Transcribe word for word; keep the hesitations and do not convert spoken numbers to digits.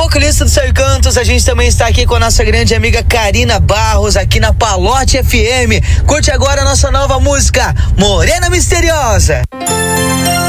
vocalista do Céu e Cantos, a gente também está aqui com a nossa grande amiga Karina Barros, aqui na Palote F M. Curte agora a nossa nova música, Morena Misteriosa.